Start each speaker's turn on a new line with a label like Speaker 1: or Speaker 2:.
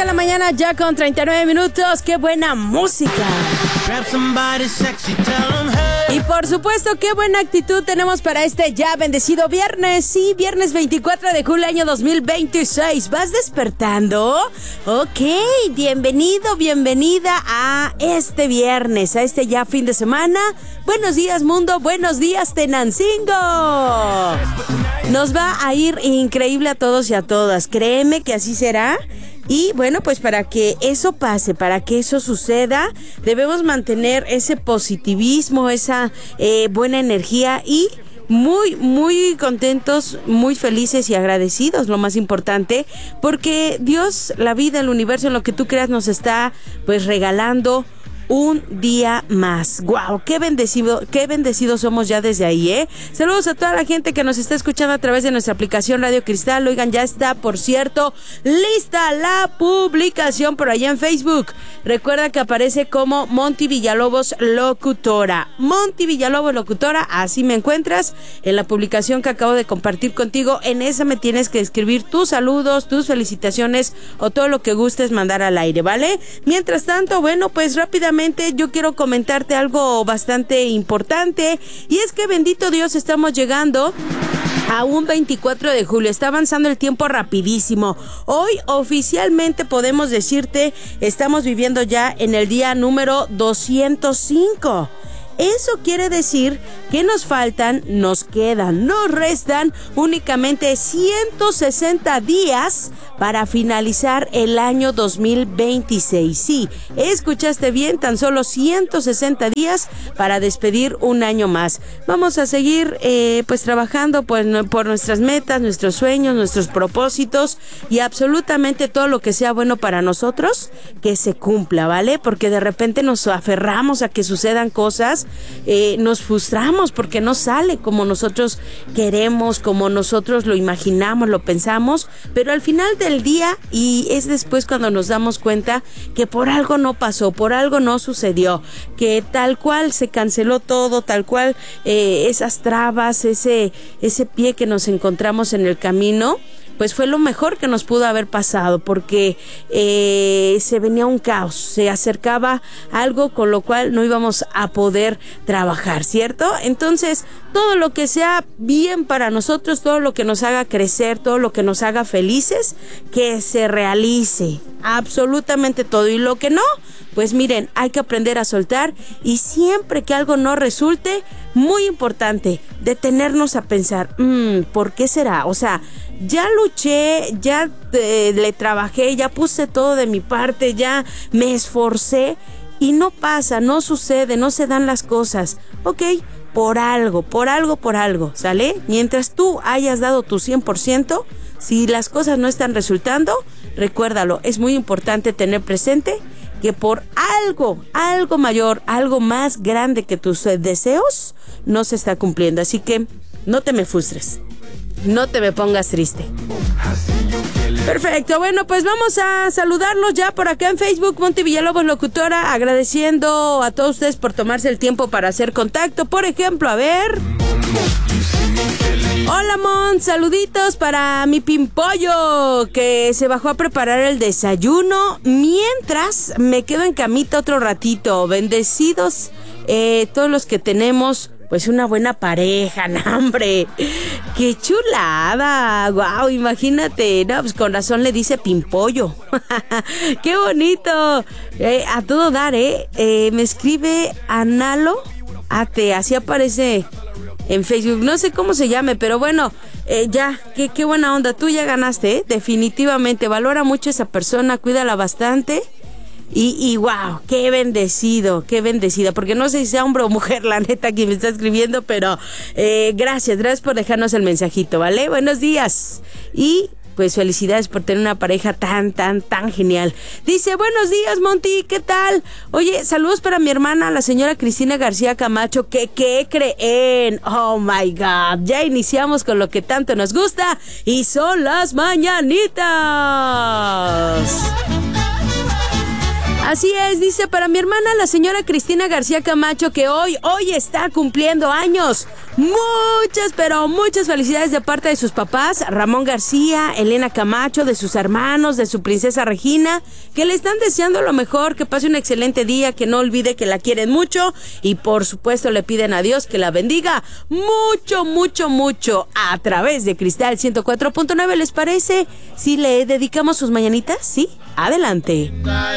Speaker 1: de la mañana ya con 39 minutos. ¡Qué buena música! Y por supuesto, qué buena actitud tenemos para este ya bendecido viernes. Sí, viernes 24 de julio, año 2026. ¿Vas despertando? Ok, bienvenido, bienvenida a este viernes, a este ya fin de semana. Buenos días, mundo. Buenos días, Tenancingo. Nos va a ir increíble a todos y a todas. Créeme que así será. Y bueno, pues para que eso pase, para que eso suceda, debemos mantener ese positivismo, esa buena energía y muy contentos, muy felices y agradecidos, lo más importante, porque Dios, la vida, el universo, en lo que tú creas, nos está pues regalando un día más. ¡Wow! ¡Qué bendecidos somos ya desde ahí, eh! Saludos a toda la gente que nos está escuchando a través de nuestra aplicación Radio Cristal. Oigan, ya está, por cierto, lista la publicación por allá en Facebook. Recuerda que aparece como Monty Villalobos Locutora. Monty Villalobos Locutora, así me encuentras en la publicación que acabo de compartir contigo. En esa me tienes que escribir tus saludos, tus felicitaciones o todo lo que gustes mandar al aire, ¿vale? Mientras tanto, bueno, pues rápidamente yo quiero comentarte algo bastante importante, y es que bendito Dios, estamos llegando a un 24 de julio. Está avanzando el tiempo rapidísimo. Hoy oficialmente podemos decirte, estamos viviendo ya en el día número 205. Eso quiere decir que nos restan únicamente 160 días para finalizar el año 2026. Sí, escuchaste bien, tan solo 160 días para despedir un año más. Vamos a seguir pues trabajando por nuestras metas, nuestros sueños, nuestros propósitos y absolutamente todo lo que sea bueno para nosotros, que se cumpla, ¿vale? Porque de repente nos aferramos a que sucedan cosas. Nos frustramos porque no sale como nosotros queremos, como nosotros lo imaginamos, lo pensamos, pero al final del día, y es después cuando nos damos cuenta que por algo no pasó, por algo no sucedió, que tal cual se canceló todo, tal cual esas trabas, ese pie que nos encontramos en el camino, pues fue lo mejor que nos pudo haber pasado, porque se venía un caos, se acercaba algo con lo cual no íbamos a poder trabajar, ¿cierto? Entonces, todo lo que sea bien para nosotros, todo lo que nos haga crecer, todo lo que nos haga felices, que se realice, absolutamente todo. Y lo que no, pues miren, hay que aprender a soltar, y siempre que algo no resulte, muy importante, detenernos a pensar, ¿por qué será? O sea, ya luché, ya le trabajé, ya puse todo de mi parte, ya me esforcé y no pasa, no sucede, no se dan las cosas. Ok, por algo, ¿sale? Mientras tú hayas dado tu 100%, si las cosas no están resultando, recuérdalo, es muy importante tener presente que por algo mayor, algo más grande que tus deseos, no se está cumpliendo. Así que no te me frustres, no te me pongas triste. Perfecto, bueno, pues vamos a saludarlos ya por acá en Facebook, Monty Villalobos Locutora, agradeciendo a todos ustedes por tomarse el tiempo para hacer contacto. Por ejemplo, a ver... Hola, Mon, saluditos para mi pimpollo que se bajó a preparar el desayuno mientras me quedo en camita otro ratito. Bendecidos todos los que tenemos pues una buena pareja, no, hombre, qué chulada, wow, imagínate, no, pues con razón le dice pimpollo. Qué bonito, a todo dar, me escribe Analo Ate, así aparece en Facebook, no sé cómo se llame, pero bueno, ya, qué buena onda, tú ya ganaste, definitivamente, valora mucho a esa persona, cuídala bastante. Y wow, qué bendecida, porque no sé si sea hombre o mujer, la neta, quien me está escribiendo, pero gracias por dejarnos el mensajito, ¿vale? Buenos días. Y pues felicidades por tener una pareja tan genial. Dice, buenos días, Monty, ¿qué tal? Oye, saludos para mi hermana, la señora Cristina García Camacho, que ¿qué creen? Oh my God, ya iniciamos con lo que tanto nos gusta, y son las mañanitas. Así es, dice, para mi hermana, la señora Cristina García Camacho, que hoy está cumpliendo años. Muchas, pero muchas felicidades de parte de sus papás, Ramón García, Elena Camacho, de sus hermanos, de su princesa Regina, que le están deseando lo mejor, que pase un excelente día, que no olvide que la quieren mucho y por supuesto le piden a Dios que la bendiga mucho, mucho, mucho a través de Cristal 104.9. ¿Les parece si le dedicamos sus mañanitas? Sí, adelante.